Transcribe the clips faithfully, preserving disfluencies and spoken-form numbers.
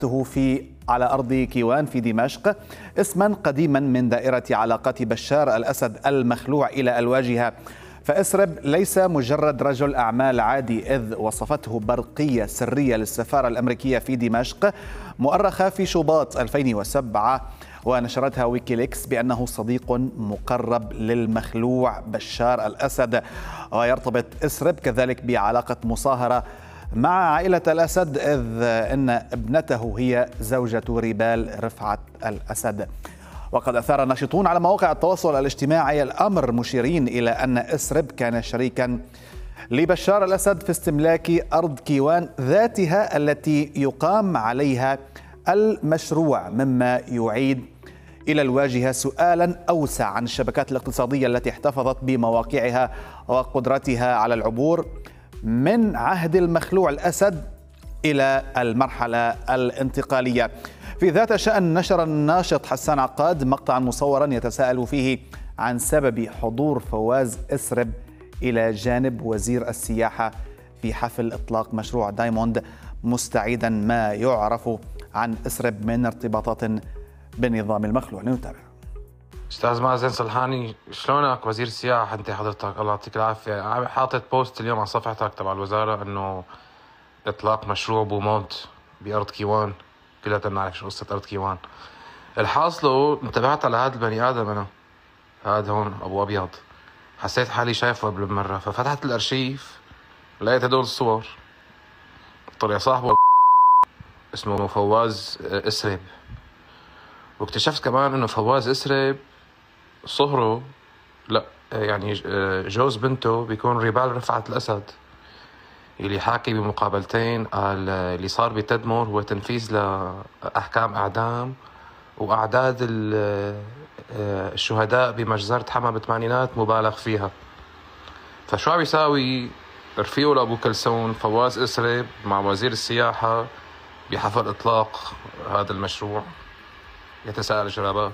في على أرض كيوان في دمشق اسما قديما من دائرة علاقات بشار الأسد المخلوع إلى الواجهة. فإسرب ليس مجرد رجل أعمال عادي، إذ وصفته برقية سرية للسفارة الأمريكية في دمشق مؤرخة في شباط ألفين وسبعة، ونشرتها ويكيليكس بأنه صديق مقرب للمخلوع بشار الأسد. ويرتبط إسرب كذلك بعلاقة مصاهرة مع عائلة الأسد، إذ أن ابنته هي زوجة ريبال رفعت الأسد. وقد أثار الناشطون على مواقع التواصل الاجتماعي الأمر، مشيرين إلى أن إسرب كان شريكا لبشار الأسد في استملاك أرض كيوان ذاتها التي يقام عليها المشروع، مما يعيد إلى الواجهة سؤالا أوسع عن الشبكات الاقتصادية التي احتفظت بمواقعها وقدرتها على العبور من عهد المخلوع الأسد إلى المرحلة الانتقالية. في ذات شأن نشر الناشط حسان عقاد مقطعا مصورا يتساءل فيه عن سبب حضور فواز إسرب إلى جانب وزير السياحة في حفل إطلاق مشروع دايموند، مستعيدا ما يعرف عن إسرب من ارتباطات بنظام المخلوع. لنتابع. استاذ مازن صلحاني، شلونك وزير السياحه؟ انت حضرتك الله يعطيك العافيه. حاطط بوست اليوم على صفحتك تبع الوزاره انه اطلاق مشروع بومونت بارض كيوان، كلنا بنعرف شو قصه ارض كيوان. الحاصل انتبهت على هذا البني ادم، انا هذا هون ابو ابيض، حسيت حالي شايفه قبل بمره، ففتحت الارشيف لقيت هدول الصور. طلع صاحبه اسمه فواز إسرب، واكتشفت كمان انه فواز إسرب صهره لا يعني جوز بنته بيكون ريبال رفعت الأسد، اللي حاكي بمقابلتين قال اللي صار بتدمر هو تنفيذ لأحكام إعدام وأعداد الشهداء بمجزرة حما بالثمانينات مبالغ فيها. فشو عم يساوي رفيقه لأبو كلثوم فواز إسرب مع وزير السياحة بحفل إطلاق هذا المشروع؟ يتساءل الجرابات.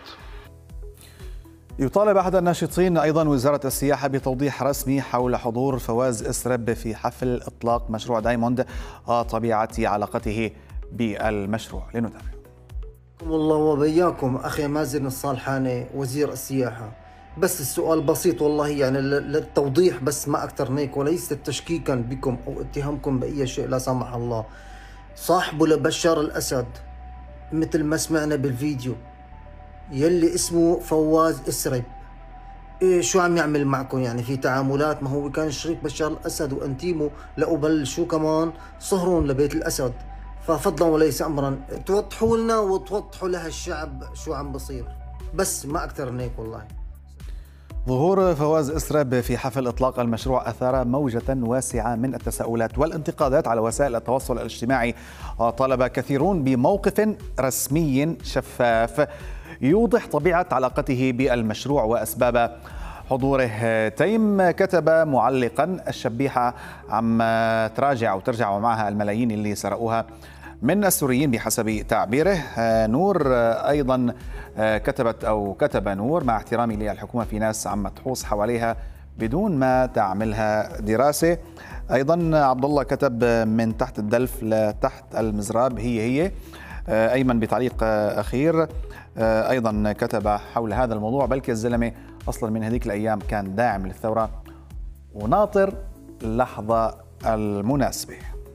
يطالب أحد الناشطين أيضا وزارة السياحة بتوضيح رسمي حول حضور فواز إسرب في حفل إطلاق مشروع دايموند وطبيعة علاقته بالمشروع. لنتابع. الله وبياكم أخي مازن الصالحاني وزير السياحة. بس السؤال بسيط والله، يعني للتوضيح بس ما أكثر هيك، وليس تشكيكا بكم أو اتهامكم بأي شيء لا سمح الله. صاحبه لبشار الأسد مثل ما سمعنا بالفيديو يلي اسمه فواز إسرب، إيه شو عم يعمل معكم؟ يعني في تعاملات؟ ما هو كان شريك بشار الأسد وأنتيمو لقبل شو كمان صهرون لبيت الأسد. ففضلا وليس أمرا توضحوا لنا وتوضحوا لها الشعب شو عم بصير، بس ما أكثر من هيك والله. ظهور فواز إسرب في حفل إطلاق المشروع أثار موجة واسعة من التساؤلات والانتقادات على وسائل التواصل الاجتماعي، وطالب كثيرون بموقف رسمي شفاف يوضح طبيعة علاقته بالمشروع وأسباب حضوره. تيم كتب معلقا: الشبيحة عم تراجع وترجع معها الملايين اللي سرقوها من السوريين بحسب تعبيره. نور أيضا كتبت أو كتب نور: مع احترامي للحكومة في ناس عم تحوص حواليها بدون ما تعملها دراسة. أيضا عبد الله كتب: من تحت الدلف لتحت المزراب هي هي. أيمن بتعليق أخير أيضا كتب حول هذا الموضوع: بلكي الزلمة أصلا من هذيك الأيام كان داعم للثورة وناطر اللحظة المناسبة.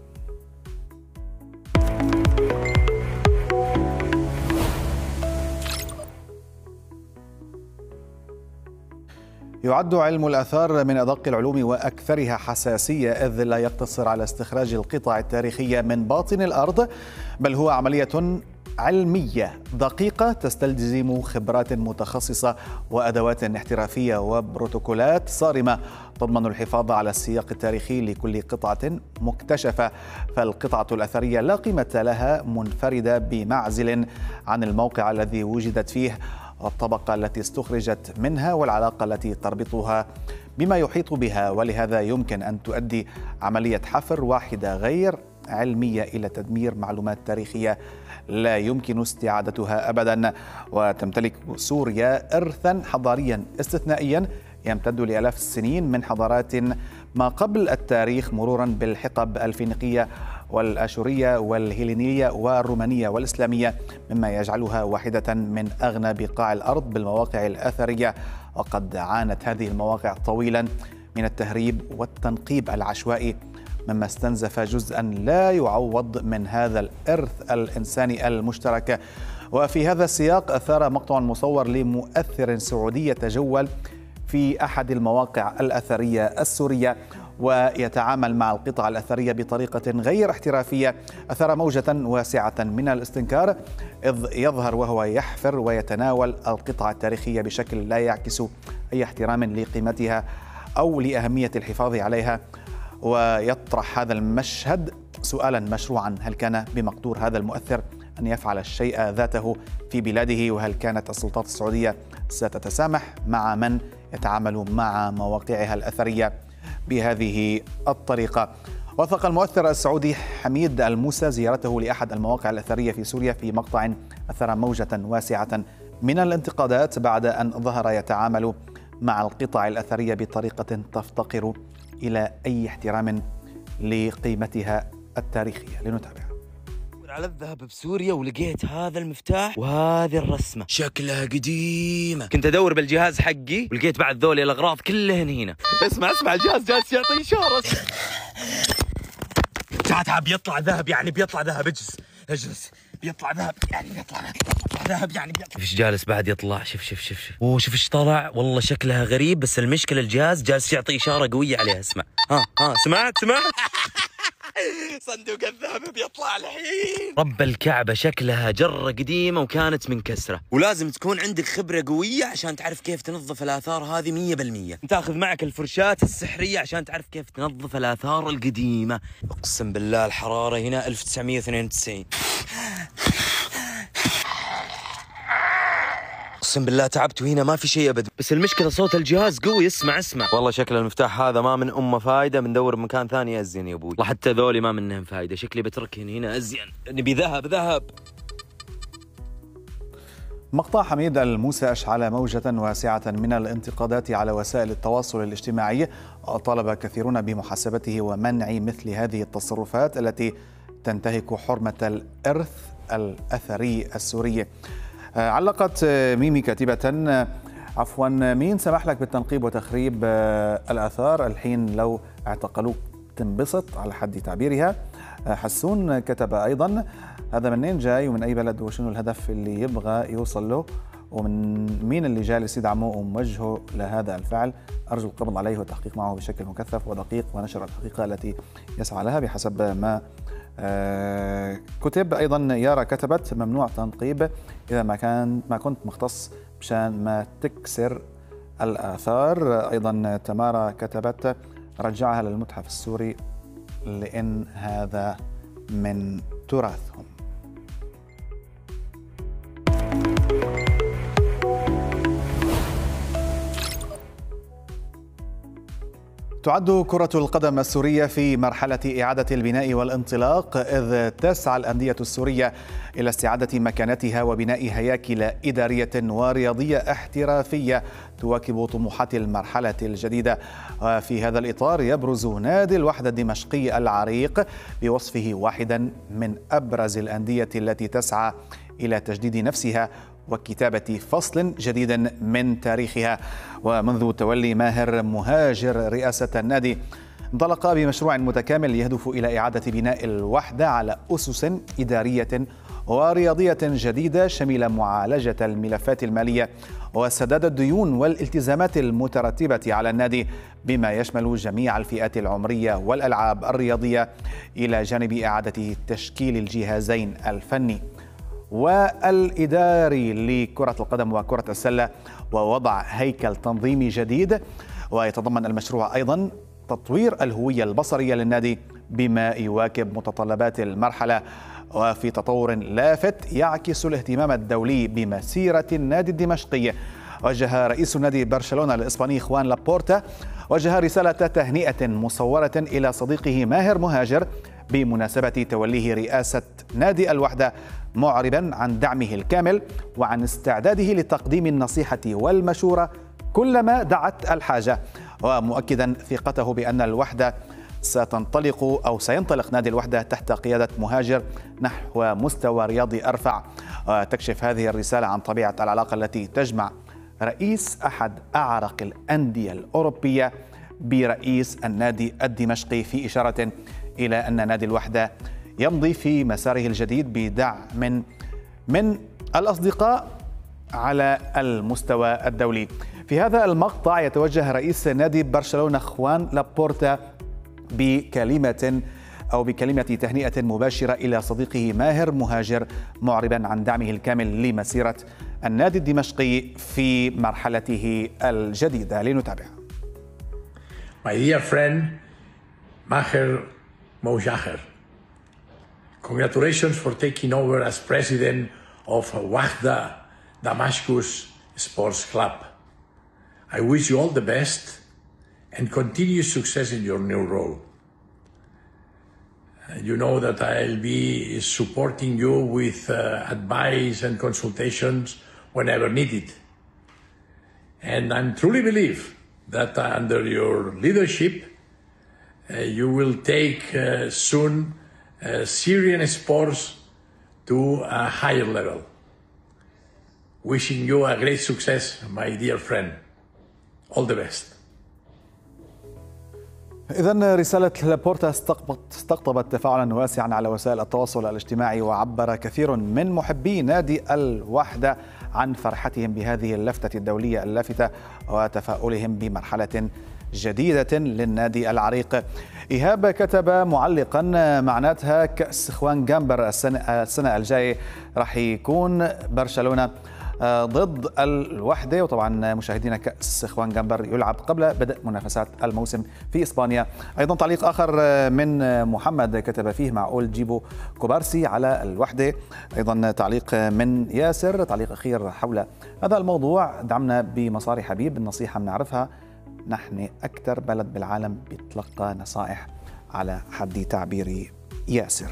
يعد علم الآثار من أدق العلوم وأكثرها حساسية، إذ لا يقتصر على استخراج القطع التاريخية من باطن الأرض، بل هو عملية علمية دقيقة تستلزم خبرات متخصصة وأدوات احترافية وبروتوكولات صارمة تضمن الحفاظ على السياق التاريخي لكل قطعة مكتشفة. فالقطعة الأثرية لا قيمة لها منفردة بمعزل عن الموقع الذي وجدت فيه، والطبقة التي استخرجت منها، والعلاقة التي تربطها بما يحيط بها، ولهذا يمكن أن تؤدي عملية حفر واحدة غير علمية إلى تدمير معلومات تاريخية لا يمكن استعادتها أبدا. وتمتلك سوريا إرثا حضاريا استثنائيا يمتد لآلاف السنين من حضارات ما قبل التاريخ، مرورا بالحقب الفينيقية والآشورية والهيلينية والرومانية والإسلامية، مما يجعلها واحدة من أغنى بقاع الأرض بالمواقع الأثرية. وقد عانت هذه المواقع طويلا من التهريب والتنقيب العشوائي، مما استنزف جزءا لا يعوض من هذا الإرث الإنساني المشترك. وفي هذا السياق أثار مقطع مصور لمؤثر سعودي يتجول في أحد المواقع الأثرية السورية ويتعامل مع القطع الأثرية بطريقة غير احترافية، أثار موجة واسعة من الاستنكار، إذ يظهر وهو يحفر ويتناول القطع التاريخية بشكل لا يعكس أي احترام لقيمتها أو لأهمية الحفاظ عليها. ويطرح هذا المشهد سؤالا مشروعا: هل كان بمقدور هذا المؤثر أن يفعل الشيء ذاته في بلاده؟ وهل كانت السلطات السعودية ستتسامح مع من يتعامل مع مواقعها الأثرية بهذه الطريقة؟ وثق المؤثر السعودي حميد الموسى زيارته لأحد المواقع الأثرية في سوريا في مقطع أثر موجة واسعة من الانتقادات بعد أن ظهر يتعامل مع القطع الأثرية بطريقة تفتقر إلى أي احترام لقيمتها التاريخية. لنتابع. على الذهب بسوريا ولقيت هذا المفتاح وهذه الرسمة شكلها قديمة. كنت أدور بالجهاز حقي ولقيت بعد ذولي الأغراض كلهن هنا. اسمع اسمع الجهاز جالس يعطي إشارة. تعال تعال بيطلع ذهب يعني بيطلع ذهب. اجلس اجلس بيطلع ذهب يعني بيطلع ذهب يعني بيطلع. ايش جالس بعد يطلع؟ شوف شوف شوف شوف اوه شوف ايش طلع. والله شكلها غريب، بس المشكلة الجهاز جالس يعطي إشارة قوية عليها. اسمع ها ها سمعت سمعت صندوق الذهب بيطلع الحين. رب الكعبة شكلها جرة قديمة وكانت منكسرة، ولازم تكون عندك خبرة قوية عشان تعرف كيف تنظف الآثار هذه مية بالمية. تاخذ معك الفرشاة السحرية عشان تعرف كيف تنظف الآثار القديمة. أقسم بالله الحرارة هنا ألف وتسعمية واثنين وتسعين. اقسم بالله تعبت وهنا ما في شيء ابدا، بس المشكله صوت الجهاز قوي. اسمع اسمع والله شكل المفتاح هذا ما من امه فايده، بندور بمكان ثاني ازين يا ابوي. حتى ذولي ما منهم فايده، شكلي بتركهن هنا ازين. نبي ذهب ذهب. مقطع حميد الموسى أشعل موجة واسعة من الانتقادات على وسائل التواصل الاجتماعي، وطالب كثيرون بمحاسبته ومنع مثل هذه التصرفات التي تنتهك حرمة الإرث الأثري السوري. علقت ميمي كاتبة: عفوا مين سمح لك بالتنقيب وتخريب الآثار؟ الحين لو اعتقلوك تنبسط على حد تعبيرها. حسون كتب أيضا: هذا منين جاي ومن أي بلد وشنو الهدف اللي يبغى يوصل له ومن مين اللي جالس يدعمه وموجهه لهذا الفعل؟ أرجو القبض عليه والتحقيق معه بشكل مكثف ودقيق ونشر الحقيقة التي يسعى لها بحسب ما آه كتب. أيضا يارا كتبت: ممنوع تنقيب إذا ما كان ما كنت مختص مشان ما تكسر الآثار. أيضا تمارا كتبت: رجعها للمتحف السوري لأن هذا من تراثهم. تعد كرة القدم السورية في مرحلة إعادة البناء والانطلاق، إذ تسعى الأندية السورية إلى استعادة مكانتها وبناء هياكل إدارية ورياضية احترافية تواكب طموحات المرحلة الجديدة. وفي هذا الإطار يبرز نادي الوحدة الدمشقي العريق بوصفه واحدا من أبرز الأندية التي تسعى إلى تجديد نفسها وكتابة فصل جديد من تاريخها. ومنذ تولي ماهر مهاجر رئاسة النادي انطلق بمشروع متكامل يهدف إلى إعادة بناء الوحدة على أسس إدارية ورياضية جديدة شمل معالجة الملفات المالية وسداد الديون والالتزامات المترتبة على النادي، بما يشمل جميع الفئات العمرية والألعاب الرياضية، إلى جانب إعادة تشكيل الجهازين الفني والإداري لكرة القدم وكرة السلة ووضع هيكل تنظيمي جديد. ويتضمن المشروع أيضا تطوير الهوية البصرية للنادي بما يواكب متطلبات المرحلة، وفي تطور لافت يعكس الاهتمام الدولي بمسيرة النادي الدمشقي. وجه رئيس نادي برشلونة الإسباني خوان لابورتا وجه رسالة تهنئة مصورة إلى صديقه ماهر مهاجر بمناسبة توليه رئاسة نادي الوحدة، معربا عن دعمه الكامل وعن استعداده لتقديم النصيحة والمشورة كلما دعت الحاجة، ومؤكدا ثقته بأن الوحدة ستنطلق أو سينطلق نادي الوحدة تحت قيادة مهاجر نحو مستوى رياضي أرفع. تكشف هذه الرسالة عن طبيعة العلاقة التي تجمع رئيس أحد أعرق الأندية الأوروبية برئيس النادي الدمشقي، في إشارة إلى أن نادي الوحدة يمضي في مساره الجديد بدعم من من الأصدقاء على المستوى الدولي. في هذا المقطع يتوجه رئيس نادي برشلونة خوان لابورتا بكلمة أو بكلمة تهنئة مباشرة إلى صديقه ماهر مهاجر، معربا عن دعمه الكامل لمسيرة النادي الدمشقي في مرحلته الجديدة. لنتابع. My dear friend Maher Moujaher, congratulations for taking over as president of Wahda Damascus Sports Club. I wish you all the best and continued success in your new role. You know that I'll be supporting you with uh, advice and consultations whenever needed. And I truly believe that uh, under your leadership, uh, you will take uh, soon uh, Syrian sports to a higher level. Wishing you a great success, my dear friend. All the best. إذن رسالة لابورتا استقطبت تفاعلا واسعا على وسائل التواصل الاجتماعي، وعبر كثير من محبي نادي الوحدة عن فرحتهم بهذه اللفتة الدولية اللافتة وتفاؤلهم بمرحلة جديدة للنادي العريق. إيهاب كتب معلقا معناتها كأس خوان جامبر السنة, السنة الجاية راح يكون برشلونة ضد الوحدة. وطبعا مشاهدينا كأس خوان جامبر يلعب قبل بدء منافسات الموسم في إسبانيا. أيضا تعليق آخر من محمد كتب فيه معقول جيبوا كوبارسي على الوحدة. أيضا تعليق من ياسر، تعليق أخير حول هذا الموضوع: دعمنا بمصاري حبيب، النصيحة بنعرفها، نحن أكثر بلد بالعالم بيتلقى نصائح، على حد تعبير ياسر.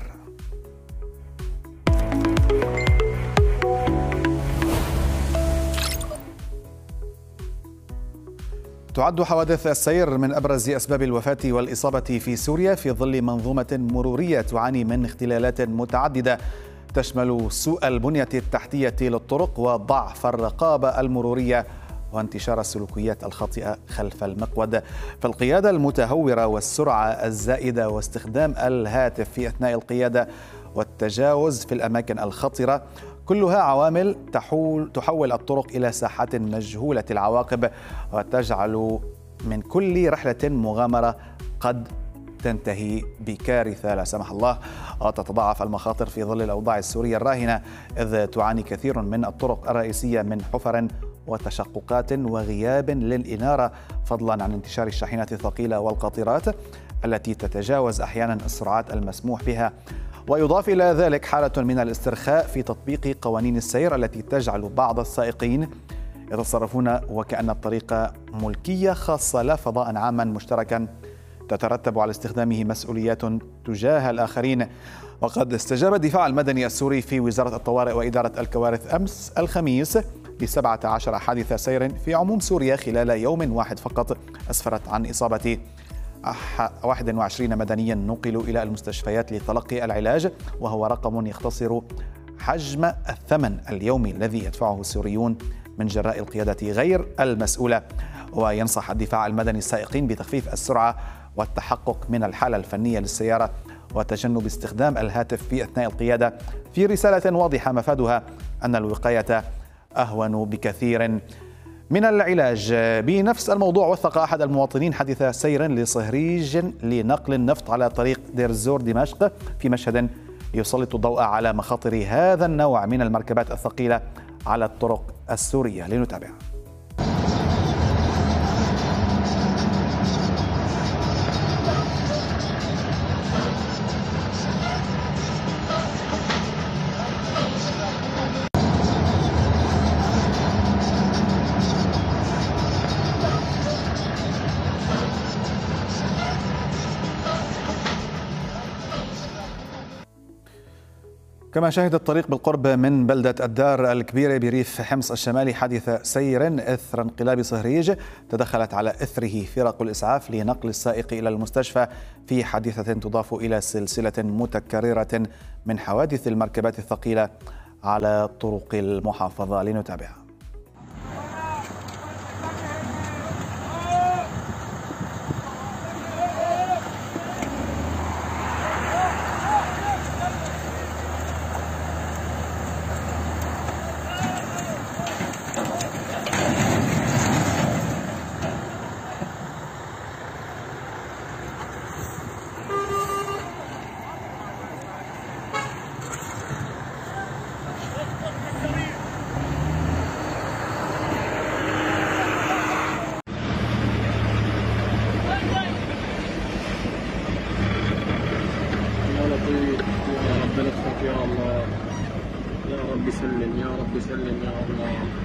تعد حوادث السير من أبرز أسباب الوفاة والإصابة في سوريا في ظل منظومة مرورية تعاني من اختلالات متعددة تشمل سوء البنية التحتية للطرق وضعف الرقابة المرورية وانتشار السلوكيات الخاطئة خلف المقود. فالقيادة المتهورة والسرعة الزائدة واستخدام الهاتف في أثناء القيادة والتجاوز في الأماكن الخطرة كلها عوامل تحول تحول الطرق إلى ساحات مجهولة العواقب وتجعل من كل رحلة مغامرة قد تنتهي بكارثة لا سمح الله. وتتضاعف المخاطر في ظل الأوضاع السورية الراهنة، إذ تعاني كثير من الطرق الرئيسية من حفر وتشققات وغياب للإنارة، فضلا عن انتشار الشاحنات الثقيلة والقاطرات التي تتجاوز أحيانا السرعات المسموح بها. ويضاف إلى ذلك حالة من الاسترخاء في تطبيق قوانين السير التي تجعل بعض السائقين يتصرفون وكأن الطريق ملكية خاصة لا فضاء عاما مشتركا تترتب على استخدامه مسؤوليات تجاه الآخرين. وقد استجاب الدفاع المدني السوري في وزارة الطوارئ وإدارة الكوارث أمس الخميس لسبعة عشر حادث سير في عموم سوريا خلال يوم واحد فقط، أسفرت عن إصابة واحد وعشرين مدنيا نقلوا إلى المستشفيات لتلقي العلاج، وهو رقم يختصر حجم الثمن اليومي الذي يدفعه السوريون من جراء القيادة غير المسؤولة. وينصح الدفاع المدني السائقين بتخفيف السرعة والتحقق من الحالة الفنية للسيارة وتجنب استخدام الهاتف في أثناء القيادة، في رسالة واضحة مفادها أن الوقاية أهون بكثير من العلاج. بنفس الموضوع، وثق أحد المواطنين حادث سير لصهريج لنقل النفط على طريق دير الزور دمشق في مشهد يسلط الضوء على مخاطر هذا النوع من المركبات الثقيلة على الطرق السورية. لنتابع. كما شهد الطريق بالقرب من بلدة الدار الكبيرة بريف حمص الشمالي حادث سير إثر انقلاب صهريج تدخلت على إثره فرق الإسعاف لنقل السائق إلى المستشفى في حادثة تضاف إلى سلسلة متكررة من حوادث المركبات الثقيلة على طرق المحافظة. لنتابعها. يا رب لطفك يا الله، يا رب سلم، يا رب سلم يا الله.